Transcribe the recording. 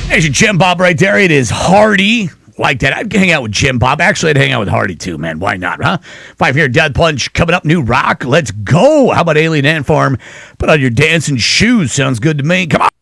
There's your Jim Bob right there. It is Hardy. Like that. I'd hang out with Jim Bob. Actually, I'd hang out with Hardy too, man. Why not, huh? 5 here, Death Punch coming up. New rock. Let's go. How about Alien Ant Farm? Put on your dancing shoes. Sounds good to me. Come on.